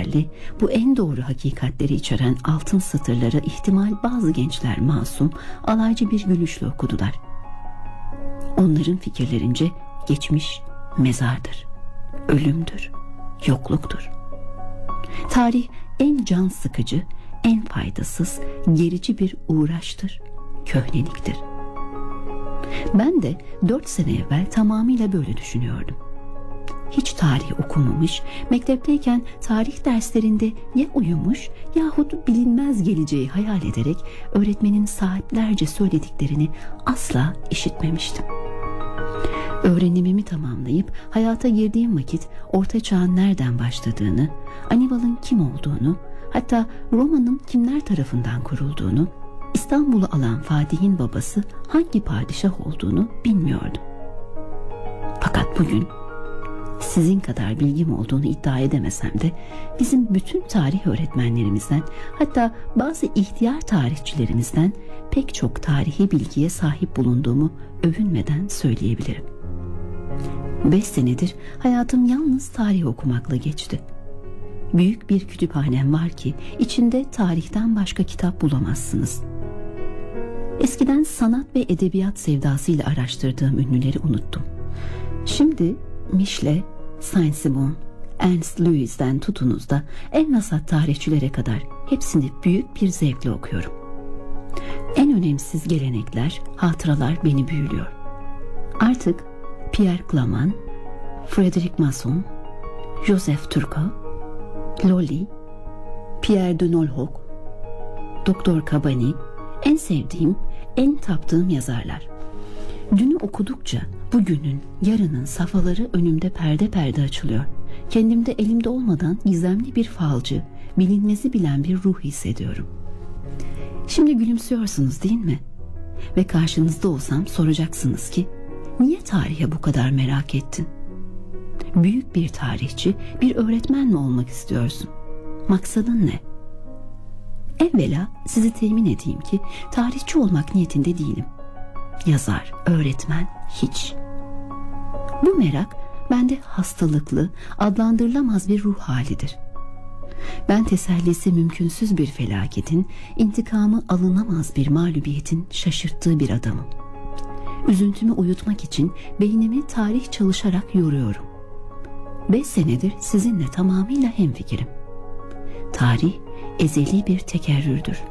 değerli, bu en doğru hakikatleri içeren altın satırları ihtimal bazı gençler masum, alaycı bir gülüşle okudular. Onların fikirlerince geçmiş mezardır, ölümdür, yokluktur. Tarih en can sıkıcı, en faydasız, gerici bir uğraştır, köhneliktir. Ben de 4 sene evvel tamamıyla böyle düşünüyordum. Hiç tarih okumamış, mektepteyken tarih derslerinde ya uyumuş yahut bilinmez geleceği hayal ederek öğretmenin saatlerce söylediklerini asla işitmemiştim. Öğrenimimi tamamlayıp hayata girdiğim vakit Orta Çağ'ın nereden başladığını, Hannibal'ın kim olduğunu, hatta Roma'nın kimler tarafından kurulduğunu, İstanbul'u alan Fatih'in babası hangi padişah olduğunu bilmiyordum. Fakat bugün sizin kadar bilgim olduğunu iddia edemesem de bizim bütün tarih öğretmenlerimizden, hatta bazı ihtiyar tarihçilerimizden pek çok tarihi bilgiye sahip bulunduğumu övünmeden söyleyebilirim. 5 senedir hayatım yalnız tarih okumakla geçti. Büyük bir kütüphanem var ki içinde tarihten başka kitap bulamazsınız. Eskiden sanat ve edebiyat sevdasıyla araştırdığım ünlüleri unuttum. Şimdi Michelet, Saint-Simon, Ernst Lewis'den tutunuz da en vasat tarihçilere kadar hepsini büyük bir zevkle okuyorum. En önemsiz gelenekler, hatıralar beni büyülüyor. Artık Pierre Claman, Frédéric Masson, Joseph Turco, Lully, Pierre de Nolhoc, Doktor Kabani, en sevdiğim, en taptığım yazarlar. Dünü okudukça bugünün, yarının safhaları önümde perde perde açılıyor. Kendimde elimde olmadan gizemli bir falcı, bilinmezi bilen bir ruh hissediyorum. Şimdi gülümsüyorsunuz değil mi? Ve karşınızda olsam soracaksınız ki, niye tarihe bu kadar merak ettin? Büyük bir tarihçi, bir öğretmen mi olmak istiyorsun? Maksadın ne? Evvela sizi temin edeyim ki tarihçi olmak niyetinde değilim. Yazar, öğretmen hiç. Bu merak bende hastalıklı, adlandırılamaz bir ruh halidir. Ben tesellisi mümkünsüz bir felaketin, intikamı alınamaz bir mağlubiyetin şaşırttığı bir adamım. Üzüntümü uyutmak için beynimi tarih çalışarak yoruyorum. 5 senedir sizinle tamamıyla hemfikirim. Tarih ezeli bir tekerrürdür.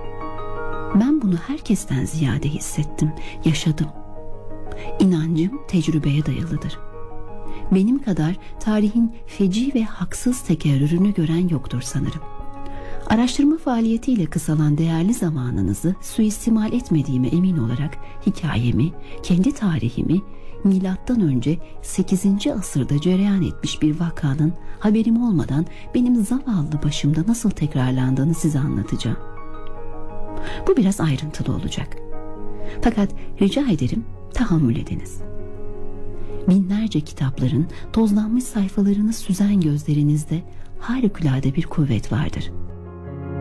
Ben bunu herkesten ziyade hissettim, yaşadım. İnancım tecrübeye dayalıdır. Benim kadar tarihin feci ve haksız tekerrürünü gören yoktur sanırım. Araştırma faaliyetiyle kısalan değerli zamanınızı suistimal etmediğime emin olarak hikayemi, kendi tarihimi, milattan önce 8. asırda cereyan etmiş bir vakanın haberim olmadan benim zavallı başımda nasıl tekrarlandığını size anlatacağım. Bu biraz ayrıntılı olacak. Fakat rica ederim tahammül ediniz. Binlerce kitapların tozlanmış sayfalarını süzen gözlerinizde harikulade bir kuvvet vardır.